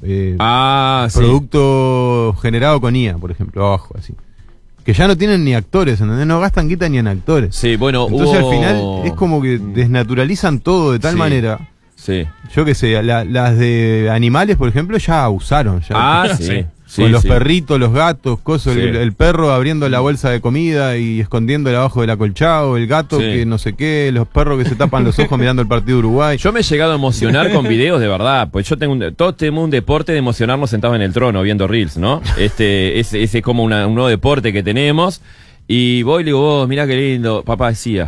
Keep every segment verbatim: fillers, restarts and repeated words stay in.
eh, ah, producto sí. generado con I A, por ejemplo, abajo, así. Que ya no tienen ni actores, ¿entendés? No gastan guita ni en actores. Sí, bueno, entonces hubo... al final es como que desnaturalizan todo de tal sí. manera. Sí. Yo qué sé, la, las de animales, por ejemplo, ya usaron. Ya, ah, sí. Sí, con los sí. perritos, los gatos, cosas, Sí. el, el perro abriendo la bolsa de comida y escondiéndola abajo del acolchado, el gato sí. que no sé qué, los perros que se tapan los ojos mirando el partido de Uruguay. Yo me he llegado a emocionar con videos de verdad, pues yo tengo un, todos tenemos un deporte de emocionarnos sentados en el trono viendo reels, ¿no? Este, ese, ese es como una, un nuevo deporte que tenemos. Y voy y le digo, vos, mirá qué lindo, papá decía.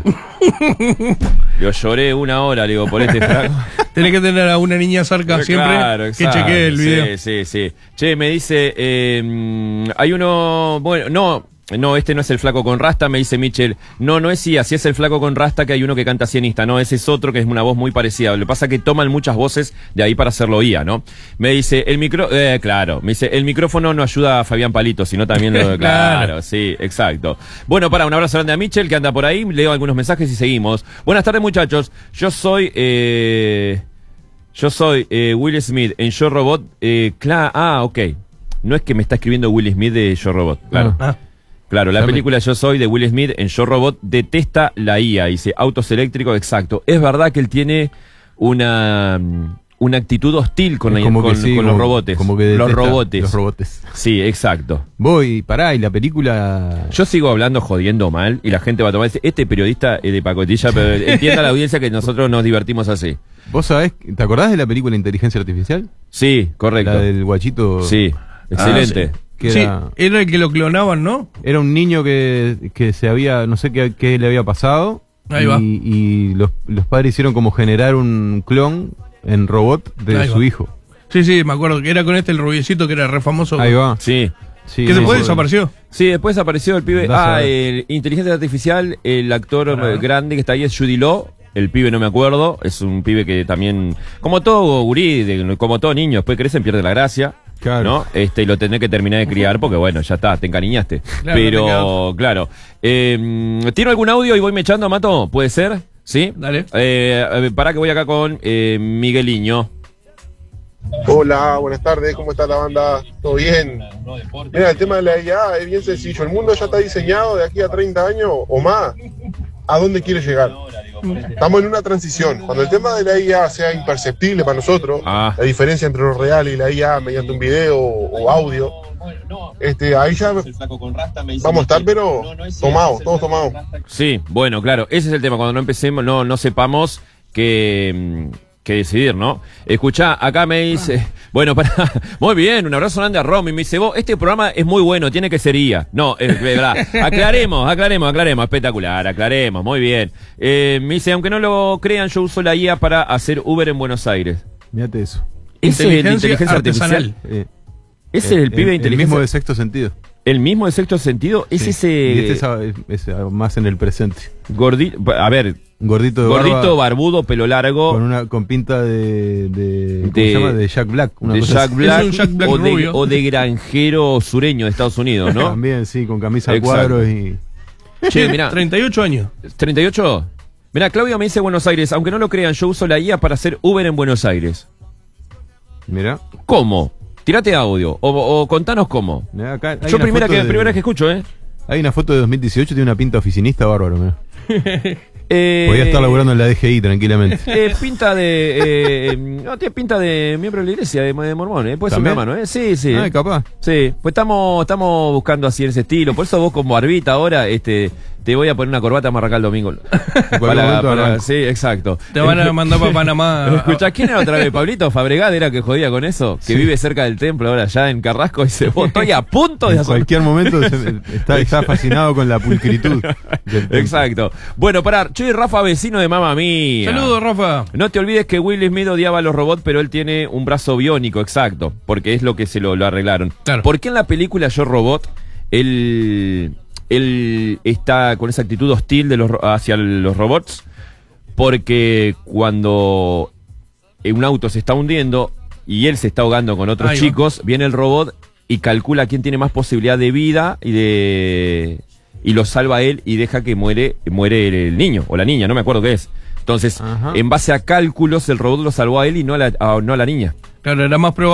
Yo lloré una hora, le digo, por este flaco. Tenés que tener a una niña cerca siempre claro, que chequee el video. Sí, sí, sí. Che, me dice, eh, hay uno, bueno, no, no, este no es el flaco con rasta, me dice Michel. No, no es I A, si es el flaco con rasta que hay uno que canta cienista. No, ese es otro que es una voz muy parecida. Lo que pasa es que toman muchas voces de ahí para hacerlo I A, ¿no? Me dice, el micro, eh, claro, me dice, el micrófono no ayuda a Fabián Palito, sino también lo de, claro, claro, sí, exacto. Bueno, para, un abrazo grande a Michel que anda por ahí, leo algunos mensajes y seguimos. Buenas tardes, muchachos. Yo soy, eh, yo soy eh, Will Smith en Yo Robot. Eh, cla ah, ok. No es que me está escribiendo Will Smith de Yo Robot, claro. Ah. Claro, la película Yo Soy de Will Smith en Yo Robot detesta la I A, dice autos eléctricos, exacto. Es verdad que él tiene una, una actitud hostil con, la, como con, sí, con como, los robotes. Como que los robotes. Los robotes. Sí, exacto. Voy, pará, y la película... Yo sigo hablando jodiendo mal y la gente va a tomar este periodista es de pacotilla, pero entienda la audiencia que nosotros nos divertimos así. ¿Vos sabés, te acordás de la película Inteligencia Artificial? Sí, correcto. La del guachito... Sí, excelente. Ah, sí. Que sí, era, era el que lo clonaban, ¿no? Era un niño que, que se había, no sé qué, qué le había pasado. Ahí y, va. y los, los padres hicieron como generar un clon en robot de Ahí su va. hijo. Sí, sí, me acuerdo que era con este el rubiecito que era re famoso. Ahí va. Sí. Sí, que sí, después sí. desapareció. Sí, después apareció el pibe. Vas a Ah, ver. el inteligencia artificial, el actor Ajá. eh, grande que está ahí es Jude Law. El pibe no me acuerdo. Es un pibe que también, como todo gurí, de- como todo niño, después crecen, pierde la gracia. Claro. ¿No? Este, y lo tenés que terminar de criar porque, bueno, ya está, te encariñaste. Claro, no te Pero, queda claro. Eh, ¿Tiene algún audio y voy me echando, Mato? ¿Puede ser? ¿Sí? Dale. Eh, eh, pará que voy acá con eh, Migueliño. Hola, buenas tardes, ¿cómo está la banda? ¿Todo bien? Mira, el tema de la I A es bien sencillo. El mundo ya está diseñado de aquí a treinta años o más. ¿A dónde quiere llegar? Estamos en una transición. Cuando el tema de la I A sea imperceptible para nosotros, Ah. la diferencia entre lo real y la I A mediante un video o audio, este, ahí ya vamos a estar, pero tomados, todos tomados. Sí, bueno, claro, ese es el tema, cuando no empecemos, no, no sepamos que, mm, que decidir, ¿no? Escuchá, acá me dice, bueno, para, muy bien, un abrazo grande a Romy, me dice, vos, este programa es muy bueno, tiene que ser I A. No, es verdad, aclaremos, aclaremos, aclaremos, espectacular, aclaremos, muy bien. Eh, me dice, aunque no lo crean, yo uso la I A para hacer Uber en Buenos Aires. Mirate eso. Ese es el de Inteligencia inteligencia artesanal. artificial. Eh, Ese es el pibe de El inteligencia. mismo de Sexto Sentido. El mismo de sexto sentido, es Sí. ese Y este es, a- es- es más en el presente. gordito, a ver, Un gordito de gordito, barba, barbudo, pelo largo. con una con pinta de de, ¿cómo De- se llama? De Jack Black, una de cosa Jack así. Black, Es un Jack Black o, de, rubio. o de granjero sureño de Estados Unidos, ¿no? También, sí, con camisa a Exacto. cuadros y Che, mirá, treinta y ocho años. treinta y ocho. Mirá, Claudia me dice Buenos Aires, aunque no lo crean, yo uso la I A para hacer Uber en Buenos Aires. mirá, ¿Cómo? Tirate audio, o, o contanos cómo. mirá, acá hay Yo una primera, foto que, de- primera vez que escucho, ¿eh? Hay una foto de dos mil dieciocho, tiene una pinta oficinista bárbaro, mirá. eh Podía estar laburando en la D G I tranquilamente. Eh, pinta de. Eh, no, tiene pinta de miembro de la iglesia de, de Mormón, ¿eh? Puede ser una ¿También? mano, ¿eh? Sí, sí. Ah, capaz. Sí, pues estamos, estamos buscando así en ese estilo. Por eso vos, como barbita ahora, este, te voy a poner una corbata más acá el domingo. En cualquier momento arranco. sí, exacto. Te van a mandar para Panamá. Escuchá, ¿quién era otra vez? Pablito Fabregat era que jodía con eso, que Sí. vive cerca del templo ahora, allá en Carrasco, y dice, vos, estoy a punto de En hacer. cualquier momento se- está, está fascinado con la pulcritud. del templo. Exacto. Bueno, pará, yo y Rafa, vecino de Mamma Mía. Saludos, Rafa. No te olvides que Will Smith odiaba a los robots, pero él tiene un brazo biónico, exacto, porque es lo que se lo, lo arreglaron. Claro. ¿Por qué en la película Yo Robot él, él está con esa actitud hostil de los, ro- hacia los robots? Porque cuando un auto se está hundiendo y él se está ahogando con otros Ahí va. chicos, viene el robot y calcula quién tiene más posibilidad de vida y de y lo salva a él y deja que muere muere el, el niño o la niña, no me acuerdo qué es. Entonces, Ajá. en base a cálculos, el robot lo salvó a él y no a la, a- no a la niña. Claro, era más probable.